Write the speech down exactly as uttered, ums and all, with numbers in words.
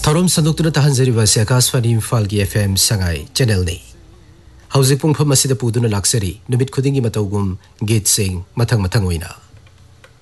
थौरम संदोक्तुना तहंजरिबा से आकाशवाणी इम्फाल की FM Sangai channel ने हौजिक पुंगफम असिदा पुदुना लाक्सरी नुमित खुदिंगी मतौगुम गीत सिंग मथंग मथंग ओइना